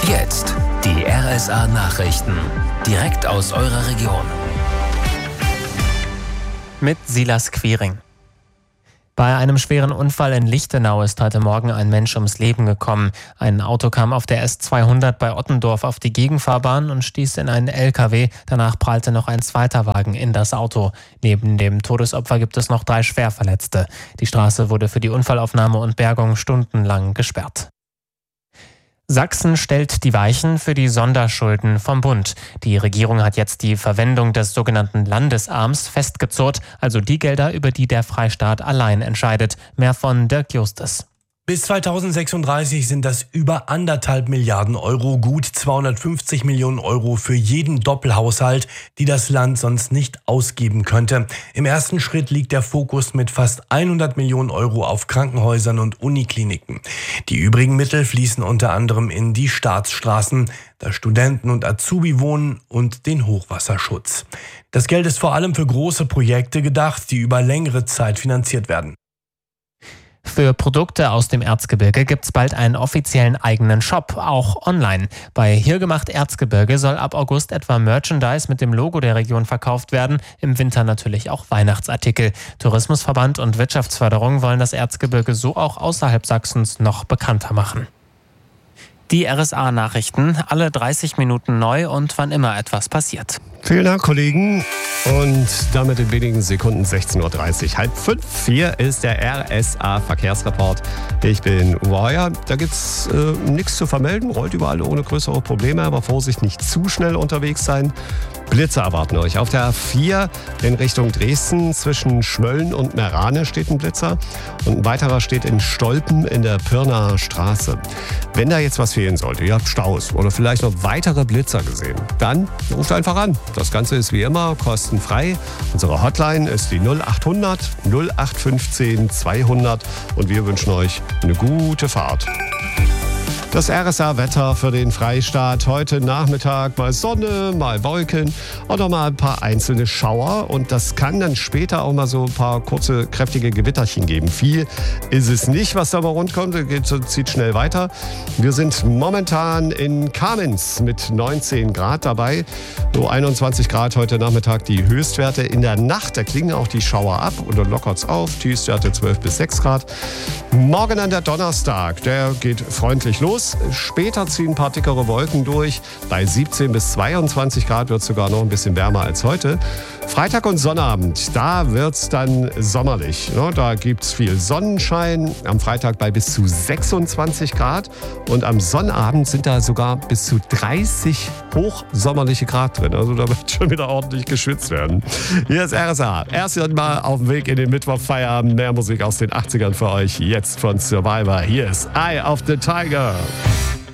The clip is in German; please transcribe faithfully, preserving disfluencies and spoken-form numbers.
Jetzt die R S A-Nachrichten. Direkt aus eurer Region. Mit Silas Quiring. Bei einem schweren Unfall in Lichtenau ist heute Morgen ein Mensch ums Leben gekommen. Ein Auto kam auf der S zweihundert bei Ottendorf auf die Gegenfahrbahn und stieß in einen L K W. Danach prallte noch ein zweiter Wagen in das Auto. Neben dem Todesopfer gibt es noch drei Schwerverletzte. Die Straße wurde für die Unfallaufnahme und Bergung stundenlang gesperrt. Sachsen stellt die Weichen für die Sonderschulden vom Bund. Die Regierung hat jetzt die Verwendung des sogenannten Landesarms festgezurrt, also die Gelder, über die der Freistaat allein entscheidet. Mehr von Dirk Justus. Bis zweitausendsechsunddreißig sind das über anderthalb Milliarden Euro, gut zweihundertfünfzig Millionen Euro für jeden Doppelhaushalt, die das Land sonst nicht ausgeben könnte. Im ersten Schritt liegt der Fokus mit fast hundert Millionen Euro auf Krankenhäusern und Unikliniken. Die übrigen Mittel fließen unter anderem in die Staatsstraßen, das Studenten- und Azubi-Wohnen und den Hochwasserschutz. Das Geld ist vor allem für große Projekte gedacht, die über längere Zeit finanziert werden. Für Produkte aus dem Erzgebirge gibt es bald einen offiziellen eigenen Shop, auch online. Bei Hiergemacht Erzgebirge soll ab August etwa Merchandise mit dem Logo der Region verkauft werden, im Winter natürlich auch Weihnachtsartikel. Tourismusverband und Wirtschaftsförderung wollen das Erzgebirge so auch außerhalb Sachsens noch bekannter machen. Die R S A-Nachrichten, alle dreißig Minuten neu und wann immer etwas passiert. Vielen Dank, Kollegen. Und damit in wenigen Sekunden sechzehn Uhr dreißig. Halb fünf, hier ist der R S A-Verkehrsreport. Ich bin Uwe Heuer. Da gibt's äh, nichts zu vermelden, rollt überall ohne größere Probleme, aber Vorsicht, nicht zu schnell unterwegs sein. Blitze erwarten euch. Auf der A vier in Richtung Dresden zwischen Schmölln und Merane steht ein Blitzer. Und ein weiterer steht in Stolpen in der Pirnaer Straße. Wenn da jetzt was fehlen sollte, ihr habt Staus oder vielleicht noch weitere Blitzer gesehen, dann ruft einfach an. Das Ganze ist wie immer kostenfrei. Unsere Hotline ist die null achthundert null acht fünfzehn zweihundert und wir wünschen euch eine gute Fahrt. Das R S A-Wetter für den Freistaat. Heute Nachmittag mal Sonne, mal Wolken oder mal ein paar einzelne Schauer. Und das kann dann später auch mal so ein paar kurze, kräftige Gewitterchen geben. Viel ist es nicht, was da mal rundkommt. Geht, zieht schnell weiter. Wir sind momentan in Kamenz mit neunzehn Grad dabei. So einundzwanzig Grad heute Nachmittag die Höchstwerte. In der Nacht, da klingen auch die Schauer ab und dann lockert es auf. Tiefstwerte zwölf bis sechs Grad. Morgen an der Donnerstag, der geht freundlich los. Später ziehen ein paar dickere Wolken durch. Bei siebzehn bis zweiundzwanzig Grad wird es sogar noch ein bisschen wärmer als heute. Freitag und Sonnabend, da wird es dann sommerlich. Da gibt es viel Sonnenschein. Am Freitag bei bis zu sechsundzwanzig Grad. Und am Sonnabend sind da sogar bis zu dreißig hochsommerliche Grad drin. Also da wird schon wieder ordentlich geschwitzt werden. Hier ist R S A. Erst mal auf dem Weg in den Mittwochfeierabend. Mehr Musik aus den achtzigern für euch. Jetzt von Survivor. Hier ist Eye of the Tiger.